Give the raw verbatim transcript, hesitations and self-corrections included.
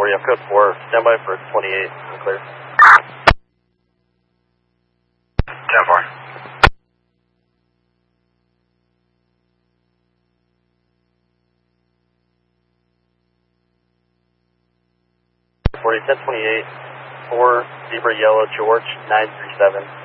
You have code four. Stand by for twenty-eight. Clear. ten four. forty, ten twenty-eight, four, Zebra Yellow, George, nine three seven.